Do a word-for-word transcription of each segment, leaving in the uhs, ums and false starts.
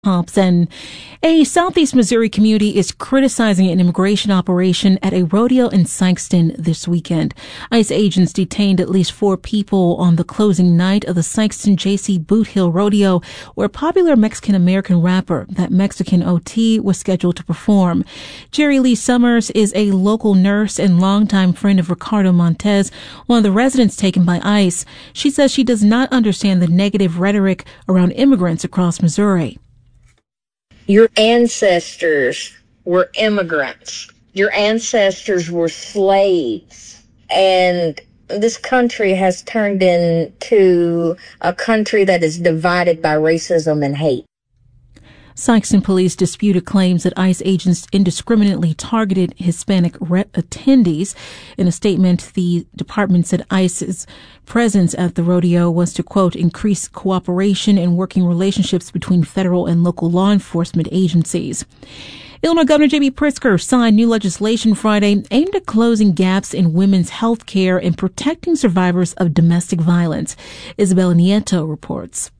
Thompson. A Southeast Missouri community is criticizing an immigration operation at a rodeo in Sikeston this weekend. ICE agents detained at least four people on the closing night of the Sikeston J C Boot Hill Rodeo, where popular Mexican-American rapper That Mexican O T was scheduled to perform. Jerry Lee Summers is a local nurse and longtime friend of Ricardo Montez, one of the residents taken by ICE. She says she does not understand the negative rhetoric around immigrants across Missouri. Your ancestors were immigrants. Your ancestors were slaves. And this country has turned into a country that is divided by racism and hate. Sikeston police disputed claims that ICE agents indiscriminately targeted Hispanic re- attendees. In a statement, the department said ICE's presence at the rodeo was to, quote, increase cooperation and working relationships between federal and local law enforcement agencies. Illinois Governor J B Pritzker signed new legislation Friday aimed at closing gaps in women's health care and protecting survivors of domestic violence. Isabella Nieto reports.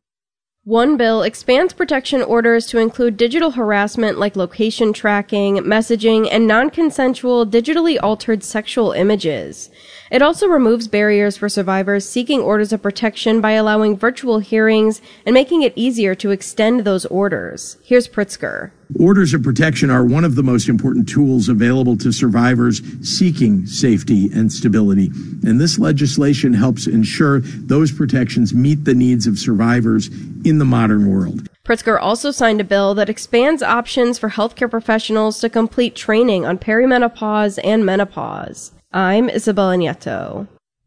One bill expands protection orders to include digital harassment like location tracking, messaging, and non-consensual digitally altered sexual images. It also removes barriers for survivors seeking orders of protection by allowing virtual hearings and making it easier to extend those orders. Here's Pritzker. Orders of protection are one of the most important tools available to survivors seeking safety and stability. And this legislation helps ensure those protections meet the needs of survivors in the modern world. Pritzker also signed a bill that expands options for healthcare professionals to complete training on perimenopause and menopause. I'm Isabella Nieto.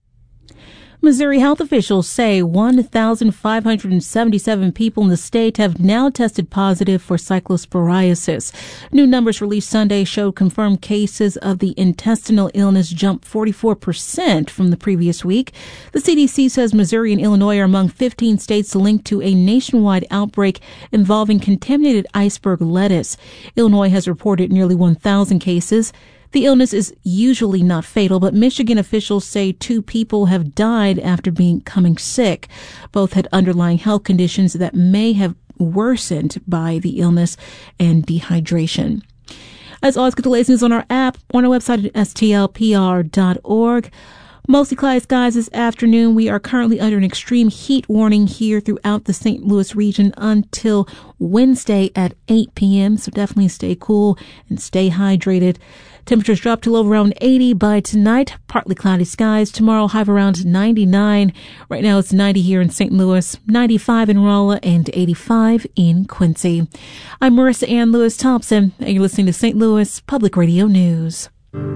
Missouri health officials say one thousand five hundred seventy-seven people in the state have now tested positive for cyclosporiasis. New numbers released Sunday showed confirmed cases of the intestinal illness jumped forty-four percent from the previous week. The C D C says Missouri and Illinois are among fifteen states linked to a nationwide outbreak involving contaminated iceberg lettuce. Illinois has reported nearly one thousand cases. The illness is usually not fatal, but Michigan officials say two people have died after becoming sick. Both had underlying health conditions that may have worsened by the illness and dehydration. As always, get the latest news on our app, on our website at S T L P R dot org. Mostly cloudy skies this afternoon. We are currently under an extreme heat warning here throughout the Saint Louis region until Wednesday at eight p.m. So definitely stay cool and stay hydrated. Temperatures drop to low around eighty by tonight. Partly cloudy skies. Tomorrow high of around ninety-nine. Right now it's ninety here in Saint Louis, ninety-five in Rolla, and eighty-five in Quincy. I'm Marissa Ann Lewis Thompson, and you're listening to Saint Louis Public Radio News.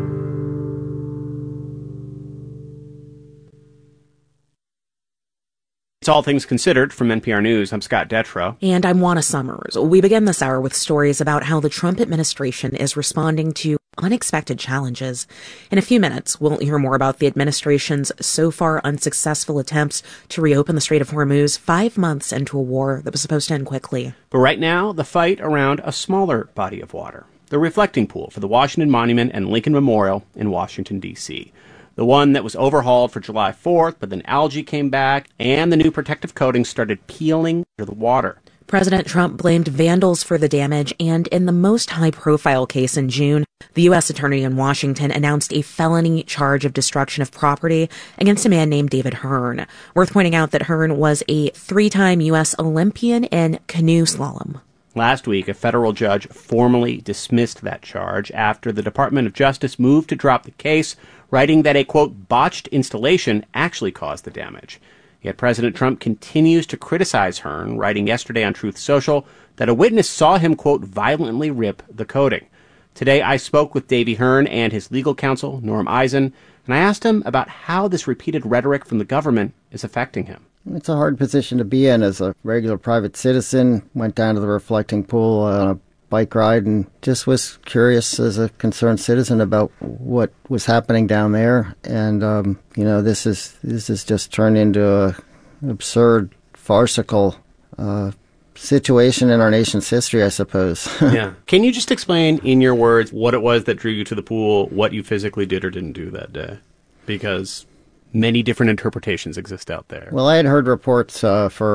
It's All Things Considered from N P R News. I'm Scott Detrow. And I'm Juana Summers. We begin this hour with stories about how the Trump administration is responding to unexpected challenges. In a few minutes, we'll hear more about the administration's so far unsuccessful attempts to reopen the Strait of Hormuz five months into a war that was supposed to end quickly. But right now, the fight around a smaller body of water, the reflecting pool for the Washington Monument and Lincoln Memorial in Washington, D C The one that was overhauled for July fourth, but then algae came back, and the new protective coating started peeling into the water. President Trump blamed vandals for the damage, and in the most high-profile case in June, the U S attorney in Washington announced a felony charge of destruction of property against a man named David Hearn. Worth pointing out that Hearn was a three-time U S Olympian in canoe slalom. Last week, a federal judge formally dismissed that charge after the Department of Justice moved to drop the case, writing that a, quote, botched installation actually caused the damage. Yet President Trump continues to criticize Hearn, writing yesterday on Truth Social that a witness saw him, quote, violently rip the coating. Today, I spoke with Davey Hearn and his legal counsel, Norm Eisen, and I asked him about how this repeated rhetoric from the government is affecting him. It's a hard position to be in as a regular private citizen. Went down to the reflecting pool on a bike ride and just was curious as a concerned citizen about what was happening down there. And, um, you know, this is this is just turned into a absurd, farcical uh, situation in our nation's history, I suppose. Yeah. Can you just explain in your words what it was that drew you to the pool, what you physically did or didn't do that day? Because many different interpretations exist out there. Well, I had heard reports uh, for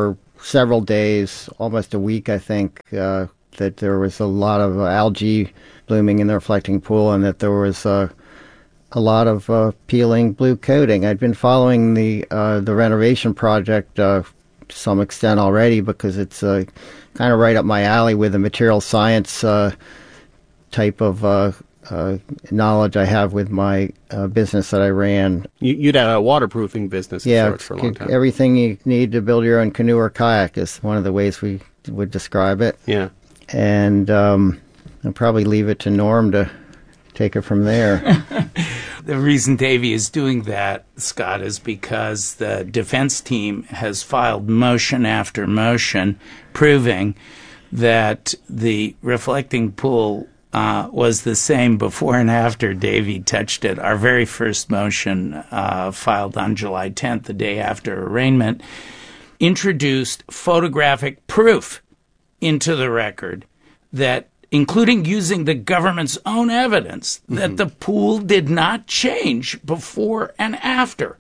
several days, almost a week, I think, uh, that there was a lot of algae blooming in the reflecting pool and that there was uh, a lot of uh, peeling blue coating. I'd been following the uh, the renovation project uh, to some extent already because it's uh, kind of right up my alley with the material science uh, type of uh, uh, knowledge I have with my uh, business that I ran. You, you'd had a waterproofing business yeah, of sorts for a long time. Everything you need to build your own canoe or kayak is one of the ways we would describe it. Yeah. And um, I'll probably leave it to Norm to take it from there. The reason Davey is doing that, Scott, is because the defense team has filed motion after motion proving that the reflecting pool uh, was the same before and after Davey touched it. Our very first motion, uh, filed on July tenth, the day after arraignment, introduced photographic proof into the record that, including using the government's own evidence, mm-hmm. that the pool did not change before and after.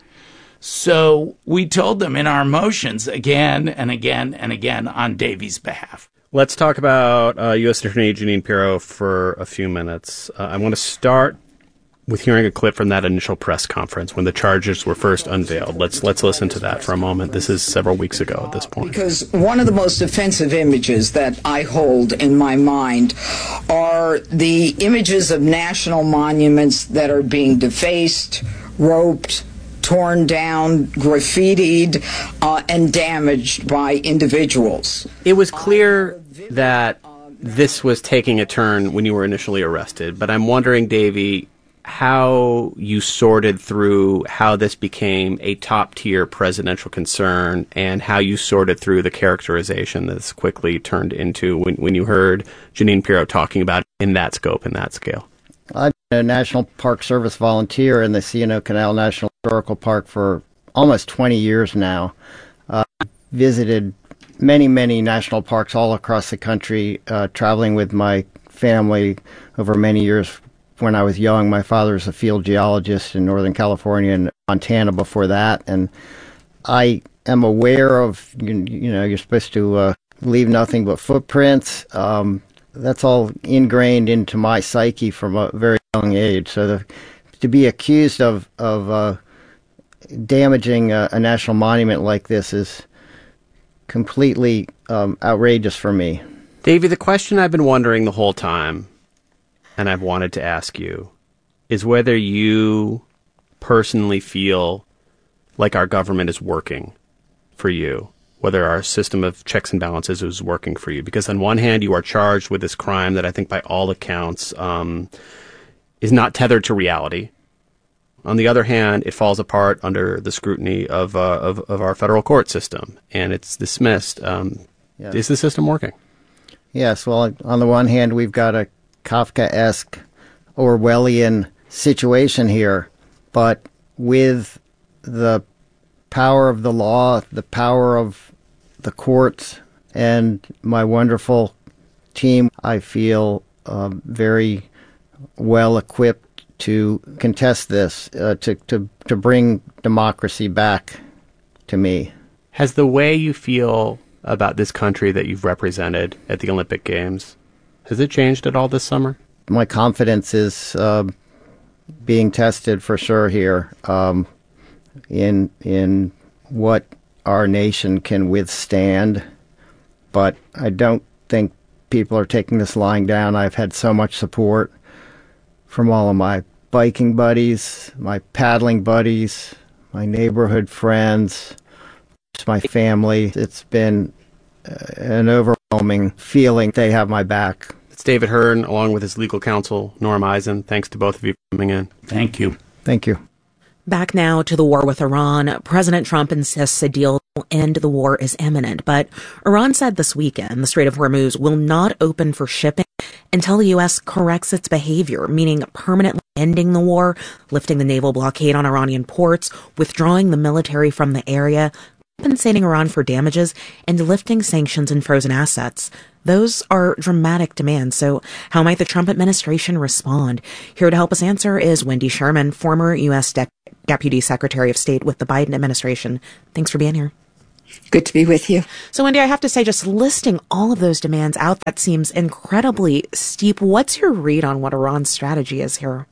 So we told them in our motions again and again and again on Davey's behalf. Let's talk about uh, U S Attorney Jeanine Pirro for a few minutes. Uh, I want to start with hearing a clip from that initial press conference when the charges were first unveiled. Let's let's listen to that for a moment. This is several weeks ago at this point. Because one of the most offensive images that I hold in my mind are the images of national monuments that are being defaced, roped, torn down, graffitied, uh, and damaged by individuals. It was clear that this was taking a turn when you were initially arrested, but I'm wondering, Davey, how you sorted through how this became a top-tier presidential concern and how you sorted through the characterization that this quickly turned into when, when you heard Jeanine Pirro talking about it in that scope and that scale. I've been a National Park Service volunteer in the C and O Canal National Historical Park for almost twenty years now. Uh, visited many, many national parks all across the country, uh, traveling with my family over many years. When I was young, my father was a field geologist in Northern California and Montana before that, and I am aware of, you, you know, you're supposed to uh, leave nothing but footprints. Um, that's all ingrained into my psyche from a very young age. So the, to be accused of, of uh, damaging a, a national monument like this is completely um, outrageous for me. Davey, the question I've been wondering the whole time, and I've wanted to ask you, is whether you personally feel like our government is working for you, whether our system of checks and balances is working for you. Because on one hand, you are charged with this crime that I think by all accounts um, is not tethered to reality. On the other hand, it falls apart under the scrutiny of uh, of, of our federal court system, and it's dismissed. Um, yes. Is the system working? Yes. Well, on the one hand, we've got a Kafkaesque Orwellian situation here, but with the power of the law, the power of the courts, and my wonderful team, I feel uh, very well equipped to contest this, uh, to, to, to bring democracy back to me. Has the way you feel about this country that you've represented at the Olympic Games, has it changed at all this summer? My confidence is uh, being tested for sure here um, in in what our nation can withstand. But I don't think people are taking this lying down. I've had so much support from all of my biking buddies, my paddling buddies, my neighborhood friends, my family. It's been uh, an overwhelming feeling they have my back. It's David Hearn, along with his legal counsel, Norm Eisen. Thanks to both of you for coming in. Thank you. Thank you. Back now to the war with Iran. President Trump insists a deal to end the war is imminent, but Iran said this weekend the Strait of Hormuz will not open for shipping until the U S corrects its behavior, meaning permanently ending the war, lifting the naval blockade on Iranian ports, withdrawing the military from the area, compensating Iran for damages, and lifting sanctions and frozen assets. Those are dramatic demands, so how might the Trump administration respond? Here to help us answer is Wendy Sherman, former U S De- Deputy Secretary of State with the Biden administration. Thanks for being here. Good to be with you. So, Wendy, I have to say, just listing all of those demands out, that seems incredibly steep. What's your read on what Iran's strategy is here?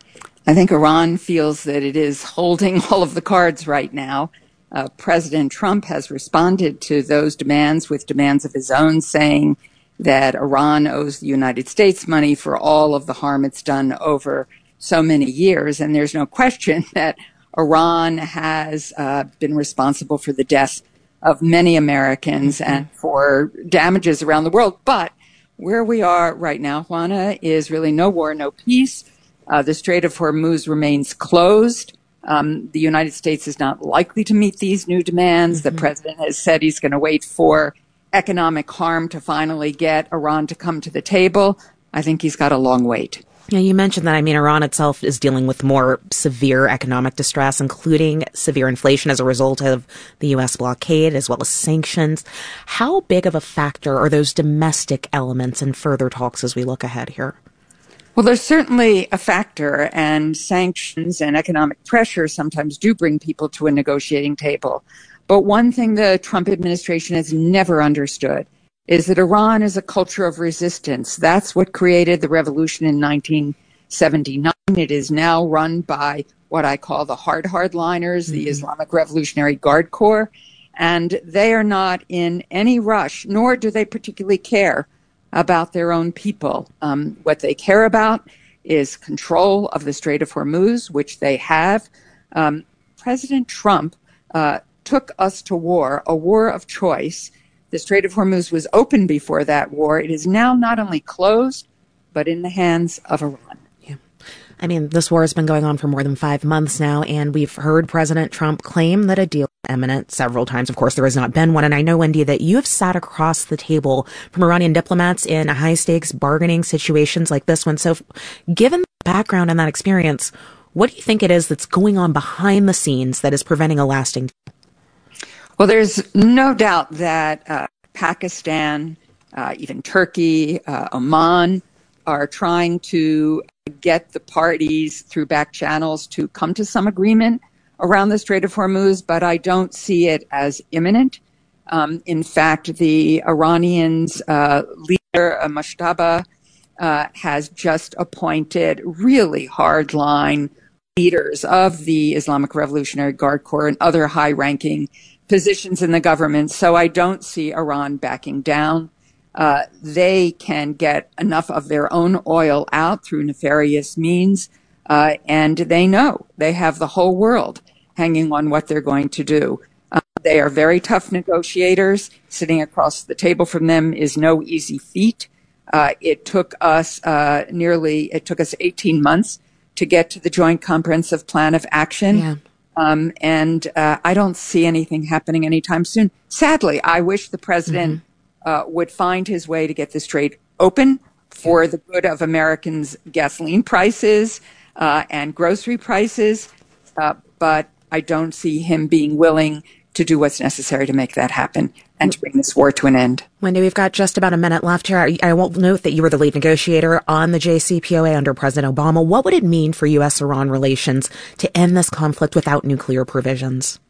I think Iran feels that it is holding all of the cards right now. Uh, President Trump has responded to those demands with demands of his own, saying that Iran owes the United States money for all of the harm it's done over so many years. And there's no question that Iran has uh, been responsible for the deaths of many Americans mm-hmm. and for damages around the world. But where we are right now, Juana, is really no war, no peace. Uh, the Strait of Hormuz remains closed. Um, the United States is not likely to meet these new demands. Mm-hmm. The president has said he's going to wait for economic harm to finally get Iran to come to the table. I think he's got a long wait. Yeah, you mentioned that. I mean, Iran itself is dealing with more severe economic distress, including severe inflation as a result of the U S blockade, as well as sanctions. How big of a factor are those domestic elements in further talks as we look ahead here? Well, there's certainly a factor, and sanctions and economic pressure sometimes do bring people to a negotiating table. But one thing the Trump administration has never understood is that Iran is a culture of resistance. That's what created the revolution in nineteen seventy-nine. It is now run by what I call the hard hardliners, mm-hmm. the Islamic Revolutionary Guard Corps, and they are not in any rush, nor do they particularly care about their own people. Um, what they care about is control of the Strait of Hormuz, which they have. Um, President Trump uh, took us to war, a war of choice. The Strait of Hormuz was open before that war. It is now not only closed, but in the hands of Iran. Yeah. I mean, this war has been going on for more than five months now, and we've heard President Trump claim that a deal is imminent several times. Of course, there has not been one. And I know, Wendy, that you have sat across the table from Iranian diplomats in high-stakes bargaining situations like this one. So given the background and that experience, what do you think it is that's going on behind the scenes that is preventing a lasting deal? Well, there's no doubt that uh, Pakistan, uh, even Turkey, uh, Oman are trying to get the parties through back channels to come to some agreement around the Strait of Hormuz, but I don't see it as imminent. Um, in fact, the Iranians' uh, leader, uh, Moshtaba, uh, has just appointed really hardline leaders of the Islamic Revolutionary Guard Corps and other high-ranking positions in the government. So I don't see Iran backing down. Uh, they can get enough of their own oil out through nefarious means, uh, and they know they have the whole world hanging on what they're going to do. Uh, they are very tough negotiators. Sitting across the table from them is no easy feat. Uh, it took us uh, nearly, it took us eighteen months to get to the Joint Comprehensive Plan of Action. Yeah. Um, and uh, I don't see anything happening anytime soon. Sadly, I wish the president mm-hmm. uh, would find his way to get the strait open for the good of Americans' gasoline prices uh, and grocery prices. Uh, but I don't see him being willing to do what's necessary to make that happen and to bring this war to an end. Wendy, we've got just about a minute left here. I, I will note that you were the lead negotiator on the J C P O A under President Obama. What would it mean for U S Iran relations to end this conflict without nuclear provisions?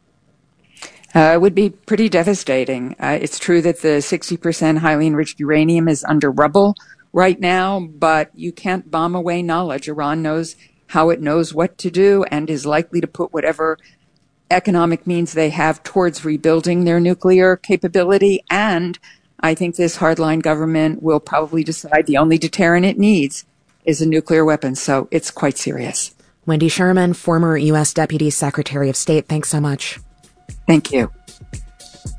Uh, it would be pretty devastating. Uh, it's true that the sixty percent highly enriched uranium is under rubble right now, but you can't bomb away knowledge. Iran knows how it knows what to do and is likely to put whatever economic means they have towards rebuilding their nuclear capability. And I think this hardline government will probably decide the only deterrent it needs is a nuclear weapon. So it's quite serious. Wendy Sherman, former U S Deputy Secretary of State, thanks so much. Thank you.